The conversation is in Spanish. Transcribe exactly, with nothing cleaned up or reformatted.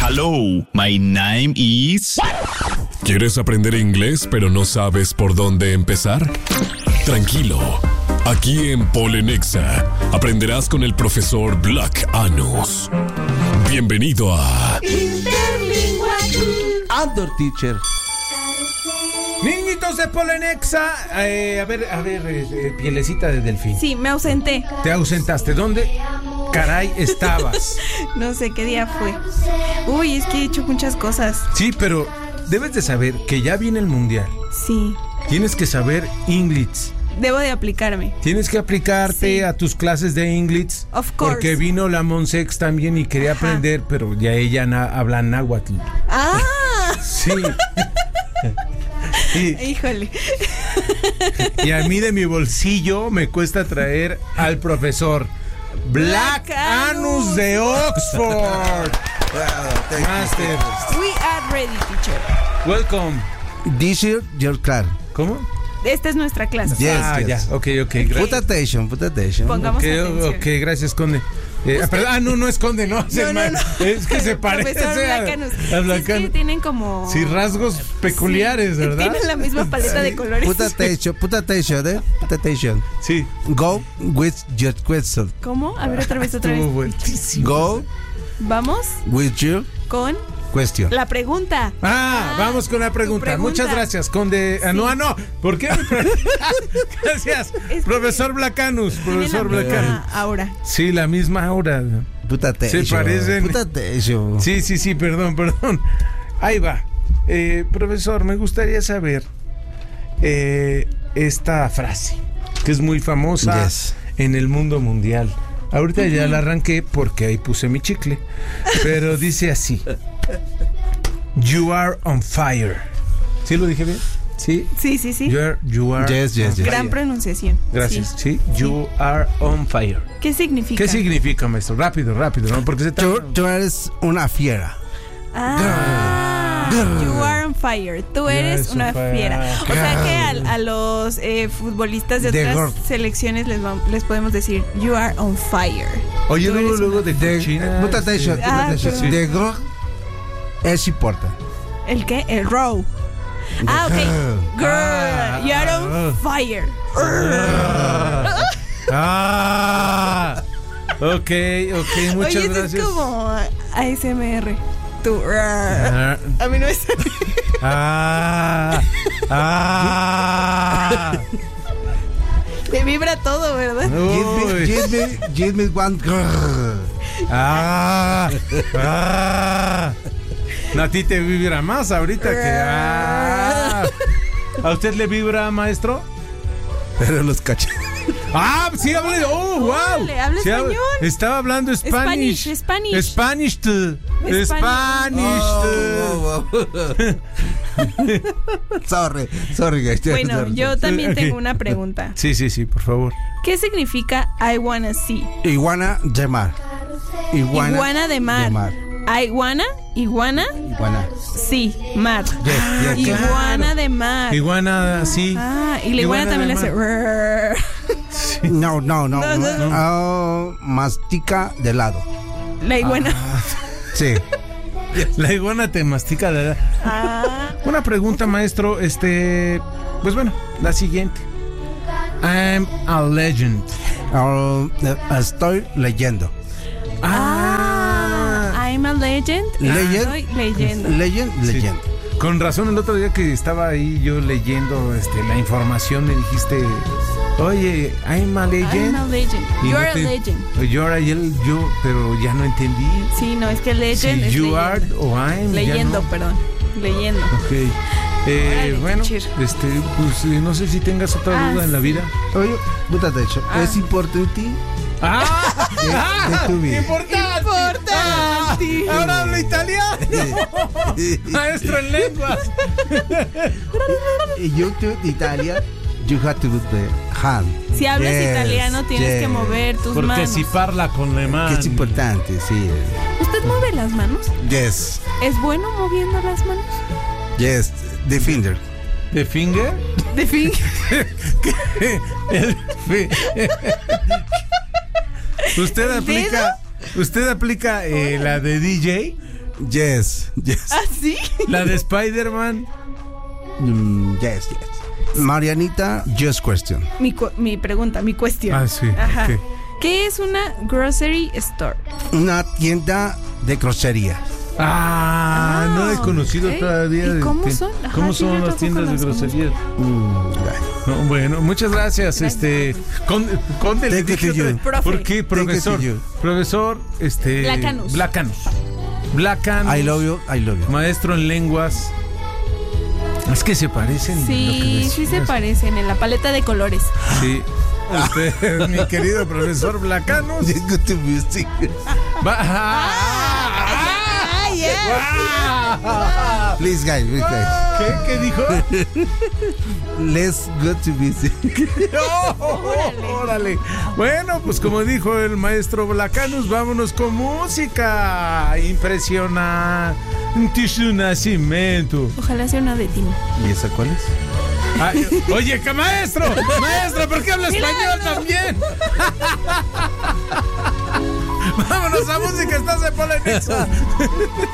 Hello, my name is... ¿Quieres aprender inglés pero no sabes por dónde empezar? Tranquilo. Aquí en Polenexa aprenderás con el profesor Black Anus. Bienvenido a Interlingual Outdoor Teacher. Niñitos de Polenexa, eh, a ver, a ver, eh, pielecita de delfín. Sí, me ausenté. ¿Te ausentaste? ¿Dónde caray estabas? No sé qué día fue. Uy, es que he hecho muchas cosas. Sí, pero debes de saber que ya viene el mundial. Sí. Tienes que saber English. Debo de aplicarme. Tienes que aplicarte Sí. a tus clases de English. Of course. Porque vino la Monsex también y quería Ajá. aprender, pero ya ella na- habla náhuatl. ¡Ah! Sí. y, Híjole. y a mí de mi bolsillo me cuesta traer al profesor Black, Black Anus Anus. de Oxford. Master, We are ready, teacher. welcome. This is your class. ¿Cómo? Esta es nuestra clase. Yes, ah, yes. ya, ok, ok, Put gracias. attention, put attention. Pongamos Ok, atención. ok, gracias, Conde. Eh, ah, perdón, ah, no, no es Conde, no, es, No, el no, ma- no. es que se parece Profesor a, Black Anus. a Sí, Black es que Anus. tienen como... Sí, rasgos peculiares, Sí, ¿verdad? Tienen la misma paleta de colores. Put attention, put attention, eh? Put attention. Sí. Go with your question. ¿Cómo? A ver, otra vez, otra Estuvo vez. buenísimo. Go Vamos with your con question. la pregunta. Ah, Ah, vamos con la pregunta. tu pregunta. Muchas gracias, Conde. Ah, no, ah, no. ¿Por qué? Gracias, Es que profesor Black Anus. Tienen Profesor la Black Anus. misma aura. Sí, la misma aura. Put attention. Se parecen. Put attention. Sí, sí, sí, perdón, perdón. Ahí va. Eh, profesor, me gustaría saber eh, esta frase, que es muy famosa Yes. en el mundo mundial. Ahorita ya la arranqué porque ahí puse mi chicle. Pero dice así: You are on fire. ¿Sí lo dije bien? Sí. Sí, sí, sí. You are, you are Yes, yes, on yes. Gran fire. pronunciación. Gracias. Sí. Sí. You are on fire. ¿Qué significa? ¿Qué significa, maestro? Rápido, rápido, ¿no? Porque se está... Tú, tú eres una fiera. Ah, you are on fire. Tú eres Yes, on una fire. fiera. O sea que a, a los eh, futbolistas de The otras girl. selecciones les, va- les podemos decir you are on fire. Oye, Tú luego, eres luego una- de The, cochina, put attention, este, put Ah, attention. perdón. The girl es importante. ¿El qué? El row. Ah, ok. Girl, Ah, you are ah, on fire. Ah, ok, ok, muchas Oye, eso gracias. es como A S M R. Tú. Ah, A mí no me sale. ah, ah. Te vibra todo, ¿verdad? Give me, Uy, give me, give me one girl. ah, ah. No, a ti te vibra más ahorita que ah. ¿A usted le vibra, maestro? Pero los cachetes. Ah, sí, habla. Oh, wow. Órale, habla Sí, español. Estaba hablando Spanish. Spanish, Spanish. Spanish. t- Spanish. Spanish. Oh, oh, oh. sorry, sorry, guys. Bueno, Sorry. yo también Ok. tengo una pregunta. Sí, sí, sí, por favor. ¿Qué significa I wanna see? Iguana de mar. Iguana, Iguana de mar. Iguana, iguana, Iguana. sí, mar. Yes, yes, yes. Iguana de mar. Iguana, sí. Ah, y la iguana, Iguana también le de hace. mar. rrrr. No, no, no. No, no, no. Oh, mastica de lado. La iguana. Sí. La iguana te mastica de... Ah, Una pregunta, maestro. Este... Pues bueno, la siguiente. I'm a legend. Oh, eh, estoy leyendo. ah, I'm a legend. Legend. Estoy leyendo. Legend, Sí. legend. Con razón, el otro día que estaba ahí yo leyendo este, la información, me dijiste, oye, I'm a legend. I'm a legend. Y You're no a te- legend. You're a yel- yo, pero ya no entendí. Sí, no, es que legend Si es you leyenda. are o I'm. ya Leyendo, no. perdón. Leyendo. Ok. Eh, Órale, bueno, teacher. este, pues eh, no sé si tengas otra Ah, duda en la sí. vida. Oye, puta techo. Ah. Es importante. ¡Ah! de tu vida. ¡Importante! Importante. Ah, ¡ahora hablo italiano! ¡Maestro en lenguas! You to Italia, you have to do the hand. Si hablas Yes, italiano, tienes yes. que mover tus Porque manos. si parla con le mano. Que es importante, sí. ¿Usted mueve las manos? Yes, ¿Es bueno moviendo las manos? yes, the finger. ¿De finger? De fin. El fi- Usted ¿El aplica, usted aplica eh, la de D J, Yes, yes. ¿Ah, sí? La de Spider-Man. Mm, yes, yes. Marianita, just question. Mi, cu- mi pregunta, mi cuestión. Ah, sí. Ajá. ok. ¿Qué es una grocery store? Una tienda de grosería. Ah, Ah, no he conocido ok. todavía. ¿Y de- cómo que- son? Ajá, ¿Cómo sí, son yo las tampoco tiendas de las conozco. groserías? Mm, right. No, bueno, muchas gracias, este, con, Conde, le Thank you dije to you. otra- Profe. ¿Por qué, profesor? Thank you to you. Profesor, este, Blacanus. Blacanus. Blacanus. I love you, I love you. Maestro en lenguas. Es que se parecen. lo que Sí, sí se decías. parecen en la paleta de colores. Sí. Usted, mi querido profesor Blacanus. It's good to be sick. Va- ah, Ah, yeah. ah, Please, guys, please, guys. ¿Qué, qué dijo? Less good to be sick. ¡Oh, órale. Bueno, pues como dijo el maestro Blacanus, vámonos con música. Impresionante su nacimiento. Ojalá sea una de Tino. ¿Y esa cuál es? Ay, oye, que maestro, maestro, ¿por qué habla español también? Vámonos a música, estás en Polenexo.